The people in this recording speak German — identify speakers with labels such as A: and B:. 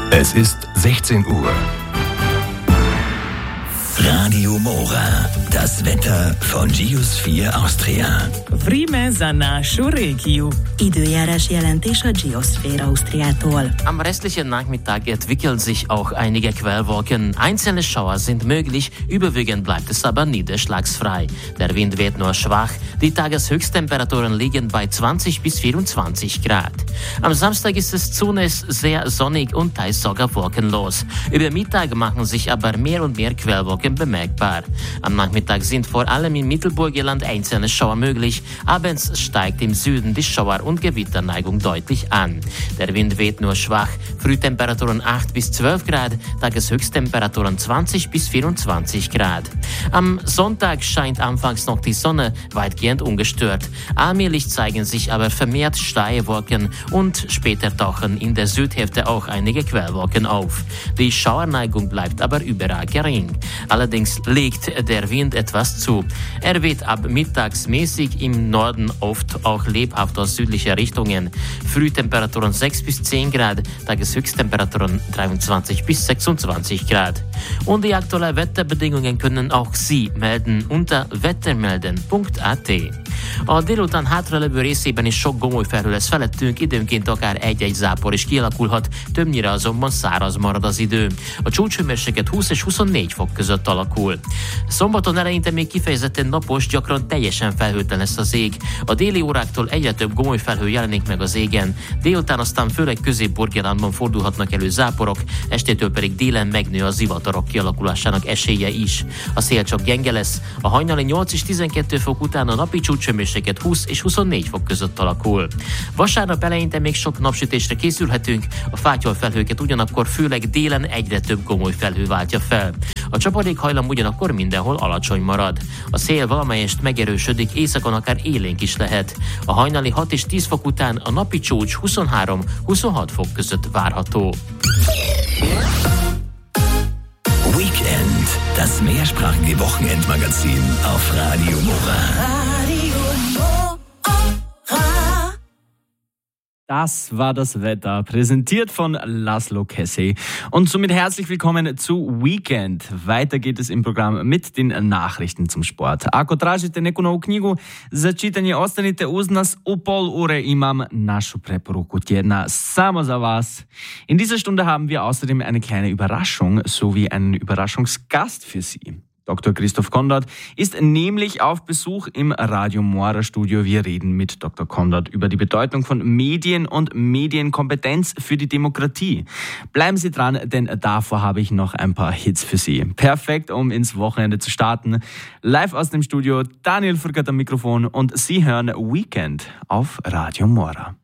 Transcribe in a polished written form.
A: Es ist 16 Uhr.
B: Radio Mora, das Wetter von Geosphere Austria.
C: Vreme za našu regiju.
D: Időjárás jelentés a Geosphere Austriától.
E: Am restlichen Nachmittag entwickeln sich auch einige Quellwolken. Einzelne Schauer sind möglich, überwiegend bleibt es aber niederschlagsfrei. Der Wind weht nur schwach. Die Tageshöchsttemperaturen liegen bei 20 bis 24 Grad. Am Samstag ist es zunächst sehr sonnig und teils sogar wolkenlos. Über Mittag machen sich aber mehr und mehr Quellwolken bemerkbar. Am Nachmittag sind vor allem im Mittelburgenland einzelne Schauer möglich. Abends steigt im Süden die Schauer- und Gewitterneigung deutlich an. Der Wind weht nur schwach. Frühtemperaturen 8 bis 12 Grad, Tageshöchsttemperaturen 20 bis 24 Grad. Am Sonntag scheint anfangs noch die Sonne weitgehend ungestört. Allmählich zeigen sich aber vermehrt Schleierwolken und später tauchen in der Südhälfte auch einige Quellwolken auf. Die Schauerneigung bleibt aber überall gering. Allerdings legt der Wind etwas zu. Er weht ab mittags mäßig, im Norden oft auch lebhaft aus südlicher Richtungen. Frühtemperaturen 6 bis 10 Grad, Tageshöchsttemperaturen 23 bis 26 Grad. Und die aktuellen Wetterbedingungen können auch Sie melden unter wettermelden.at. A délután hátralevő részében is sok gomoly felhő lesz felettünk, időnként akár egy-egy zápor is kialakulhat, többnyire azonban száraz marad az idő. A csúcshőmérséklet 20 és 24 fok között alakul. Szombaton eleinte még kifejezetten napos, gyakran teljesen felhőtlen lesz az ég. A déli óráktól egyre több gomoly felhő jelenik meg az égen. Délután aztán főleg Közép-Burgenlandban fordulhatnak elő záporok, estétől pedig délen megnő a zivatarok kialakulásának esélye is. A szél csak gyenge lesz, a hajnali 8 és 12 fok után a napi csúcshőmérséklet 20 és 24 fok között alakul. Vasárnap eleinte még sok napsütésre készülhetünk, a fátyol felhőket ugyanakkor főleg délen egyre több gomoly felhő váltja fel. A csapadékhajlam ugyanakkor mindenhol alacsony marad. A szél valamelyest megerősödik, északon akár élénk is lehet. A hajnali 6 és 10 fok után a napi csúcs 23-26 fok között várható.
B: Weekend, das mehrsprachige Wochenendmagazin auf Radio Mora.
F: Das war das Wetter, präsentiert von Laszlo Kessé. Und somit herzlich willkommen zu Weekend. Weiter geht es im Programm mit den Nachrichten zum Sport. Ako tražite neku novu knjigu za čitanje, ostanite uz nas. U pol ure imam našu preporuku tjedna samo za vas. In dieser Stunde haben wir außerdem eine kleine Überraschung sowie einen Überraschungsgast für Sie. Dr. Christoph Konrad ist nämlich auf Besuch im Radio Mora Studio. Wir reden mit Dr. Konrad über die Bedeutung von Medien und Medienkompetenz für die Demokratie. Bleiben Sie dran, denn davor habe ich noch ein paar Hits für Sie. Perfekt, um ins Wochenende zu starten. Live aus dem Studio, Daniel Furkat am Mikrofon und Sie hören Weekend auf Radio Mora.